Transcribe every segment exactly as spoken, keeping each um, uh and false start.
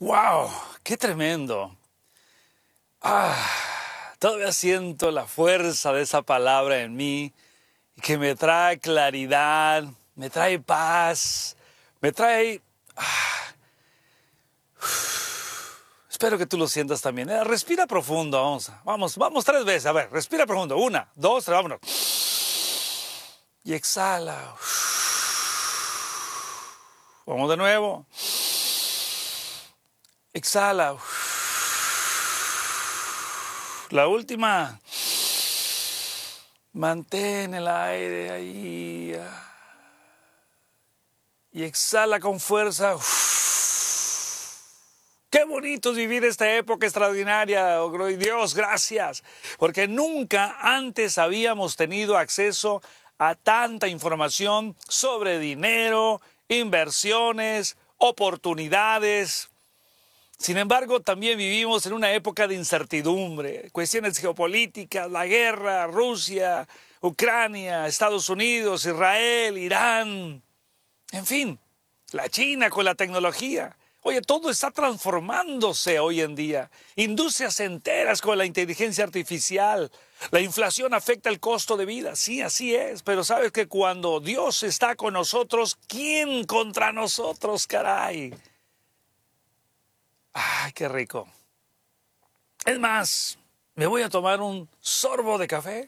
¡Wow! ¡Qué tremendo! Ah, todavía siento la fuerza de esa palabra en mí, que me trae claridad, me trae paz, me trae... ah, espero que tú lo sientas también. Eh, Respira profundo, vamos, vamos, vamos tres veces. A ver, respira profundo. Una, dos, tres, vámonos. Y exhala. Vamos de nuevo. Exhala. La última. Mantén el aire ahí. Y exhala con fuerza. Qué bonito es vivir esta época extraordinaria. Oh, Dios, gracias. Porque nunca antes habíamos tenido acceso a tanta información sobre dinero, inversiones, oportunidades. Sin embargo, también vivimos en una época de incertidumbre, cuestiones geopolíticas, la guerra, Rusia, Ucrania, Estados Unidos, Israel, Irán, en fin, la China con la tecnología. Oye, todo está transformándose hoy en día. Industrias enteras con la inteligencia artificial. La inflación afecta el costo de vida. Sí, así es. Pero sabes que cuando Dios está con nosotros, ¿quién contra nosotros, caray? ¡Ay, qué rico! Es más, me voy a tomar un sorbo de café.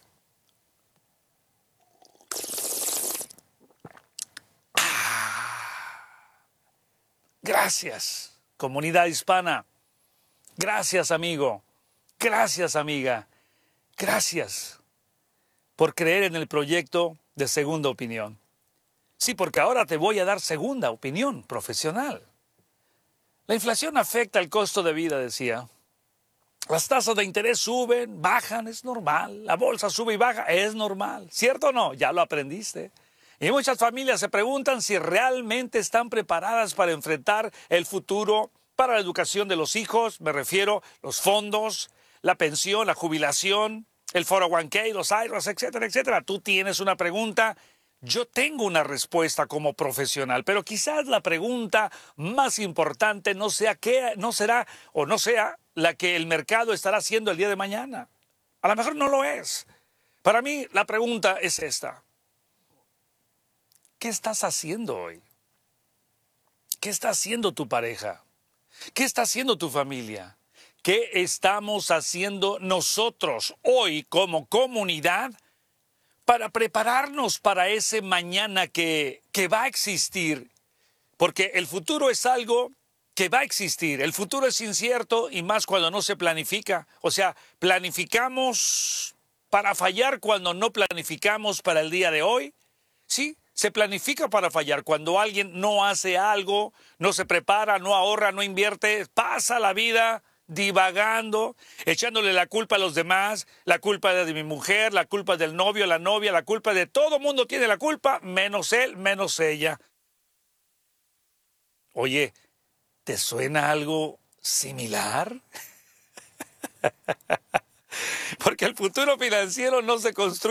Gracias, comunidad hispana. Gracias, amigo. Gracias, amiga. Gracias por creer en el proyecto de Segunda Opinión. Sí, porque ahora te voy a dar segunda opinión profesional. La inflación afecta el costo de vida, decía. Las tasas de interés suben, bajan, es normal. La bolsa sube y baja, es normal. ¿Cierto o no? Ya lo aprendiste. Y muchas familias se preguntan si realmente están preparadas para enfrentar el futuro, para la educación de los hijos. Me refiero a los fondos, la pensión, la jubilación, el cuatro oh uno k, los I R A S, etcétera, etcétera. Tú tienes una pregunta. Yo tengo una respuesta como profesional, pero quizás la pregunta más importante no sea qué, no será o no sea la que el mercado estará haciendo el día de mañana. A lo mejor no lo es. Para mí la pregunta es esta. ¿Qué estás haciendo hoy? ¿Qué está haciendo tu pareja? ¿Qué está haciendo tu familia? ¿Qué estamos haciendo nosotros hoy como comunidad para prepararnos para ese mañana que, que va a existir? Porque el futuro es algo que va a existir. El futuro es incierto y más cuando no se planifica. O sea, planificamos para fallar cuando no planificamos para el día de hoy. Sí, se planifica para fallar. Cuando alguien no hace algo, no se prepara, no ahorra, no invierte, pasa la vida divagando, echándole la culpa a los demás, la culpa de mi mujer, la culpa del novio, la novia, la culpa de todo mundo tiene la culpa, menos él, menos ella. Oye, ¿te suena algo similar? Porque el futuro financiero no se construye